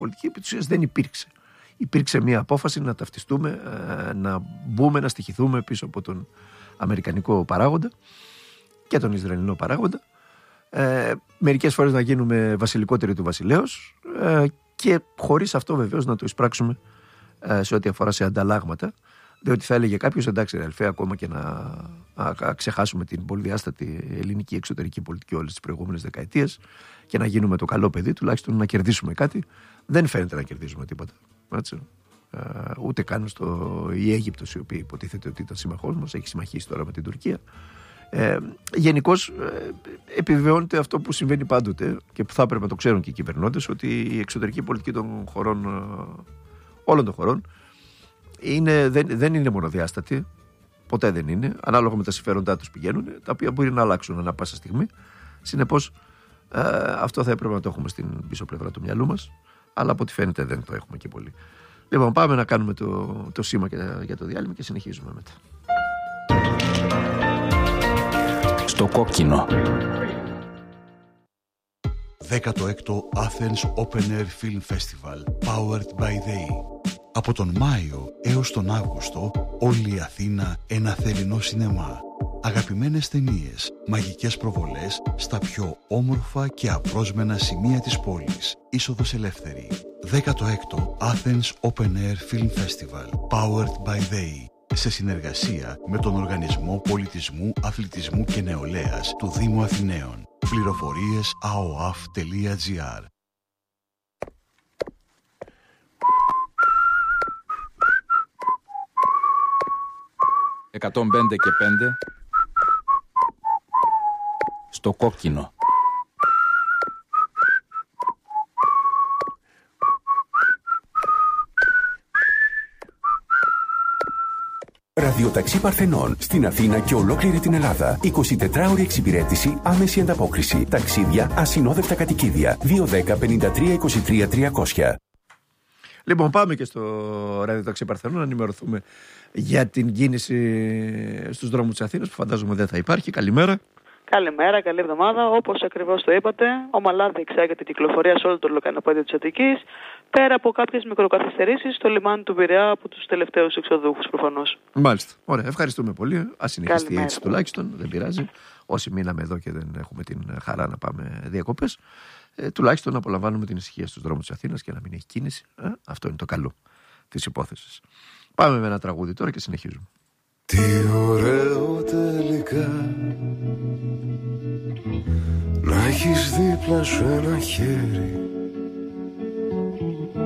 πολιτική επί της ουσίας δεν υπήρξε. Υπήρξε μια απόφαση να ταυτιστούμε, να μπούμε, να στοιχηθούμε πίσω από τον αμερικανικό παράγοντα και τον Ισραηλινό παράγοντα. Μερικές φορές να γίνουμε βασιλικότεροι του βασιλέως και χωρίς αυτό βεβαίως να το εισπράξουμε σε ό,τι αφορά σε ανταλλάγματα. Διότι θα έλεγε κάποιος, εντάξει αδελφέ, ακόμα και να ξεχάσουμε την πολυδιάστατη ελληνική εξωτερική πολιτική όλες τις προηγούμενες δεκαετίες και να γίνουμε το καλό παιδί, τουλάχιστον να κερδίσουμε κάτι. Δεν φαίνεται να κερδίζουμε τίποτα. Έτσι. Ούτε καν η Αίγυπτος, η οποία υποτίθεται ότι ήταν σύμμαχός μας, έχει συμμαχίσει τώρα με την Τουρκία. Γενικώς επιβεβαιώνεται αυτό που συμβαίνει πάντοτε και που θα έπρεπε να το ξέρουν και οι κυβερνώντες, ότι η εξωτερική πολιτική των χωρών, όλων των χωρών, δεν είναι μονοδιάστατη. Ποτέ δεν είναι. Ανάλογα με τα συμφέροντά τους πηγαίνουν, τα οποία μπορεί να αλλάξουν ανά πάσα στιγμή. Συνεπώς, αυτό θα έπρεπε να το έχουμε στην πίσω πλευρά του μυαλού μας, αλλά από ό,τι φαίνεται δεν το έχουμε και πολύ. Λοιπόν, πάμε να κάνουμε το σήμα για το διάλειμμα και συνεχίζουμε μετά. Στο κόκκινο. 16ο Athens Open Air Film Festival Powered by They. Από τον Μάιο έως τον Αύγουστο, όλη η Αθήνα ένα θερινό σινεμά. Αγαπημένες ταινίες, μαγικές προβολές στα πιο όμορφα και απρόσμενα σημεία της πόλης. Είσοδος ελεύθερη. 16ο Athens Open Air Film Festival Powered by They. Σε συνεργασία με τον Οργανισμό Πολιτισμού, Αθλητισμού και Νεολαίας του Δήμου Αθηναίων. Πληροφορίες aoaf.gr. «105 και 5» στο κόκκινο. Ραδιοταξί Παρθενών στην Αθήνα και ολόκληρη την Ελλάδα. 24ωρη εξυπηρέτηση, άμεση ανταπόκριση. Ταξίδια, ασυνόδευτα κατοικίδια. 210-53-23-300. Λοιπόν, πάμε και στο Ραδιοταξί Παρθενών να ενημερωθούμε για την κίνηση στους δρόμους της Αθήνας, που φαντάζομαι δεν θα υπάρχει. Καλημέρα. Καλημέρα, καλή εβδομάδα. Όπως ακριβώς το είπατε, ομαλά διεξάγεται η κυκλοφορία σε όλο το λεκανοπέδιο της Αττικής, πέρα από κάποιες μικροκαθυστερήσεις στο λιμάνι του Πειραιά από τους τελευταίους εξοδούχους προφανώς. Μάλιστα. Ωραία, ευχαριστούμε πολύ. Ας συνεχιστεί έτσι τουλάχιστον, δεν πειράζει. Όσοι μείναμε εδώ και δεν έχουμε την χαρά να πάμε διακοπές, τουλάχιστον να απολαμβάνουμε την ησυχία στους δρόμους της Αθήνας και να μην έχει κίνηση. Αυτό είναι το καλό της υπόθεσης. Πάμε με ένα τραγούδι τώρα και συνεχίζουμε. Τι ωραίο τελικά να έχεις δίπλα σου ένα χέρι